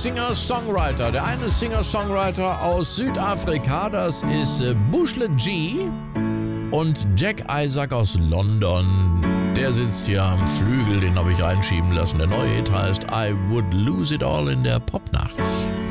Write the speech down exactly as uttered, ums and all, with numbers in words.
Singer-Songwriter. Der eine Singer-Songwriter aus Südafrika, das ist äh, Bushle G. Und Jack Isaac aus London. Der sitzt hier am Flügel, den habe ich reinschieben lassen. Der neue Hit heißt I Would Lose It All in der Popnacht.